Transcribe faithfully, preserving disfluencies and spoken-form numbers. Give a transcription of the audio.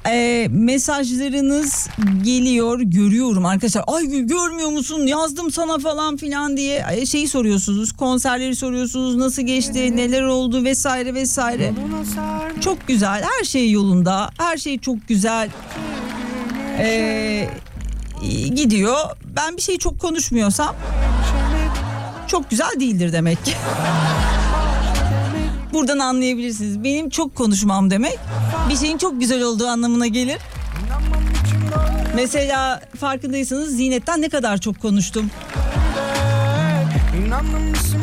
Ee, mesajlarınız geliyor, görüyorum arkadaşlar. Ay görmüyor musun, yazdım sana falan filan diye Ee, şeyi soruyorsunuz, konserleri soruyorsunuz, nasıl geçti, neler oldu vesaire vesaire. Çok güzel, her şey yolunda, her şey çok güzel ee, gidiyor. Ben bir şeyi çok konuşmuyorsam çok güzel değildir demek ki. Buradan anlayabilirsiniz. Benim çok konuşmam demek bir şeyin çok güzel olduğu anlamına gelir. Mesela farkındaysanız Zinet'ten ne kadar çok konuştum.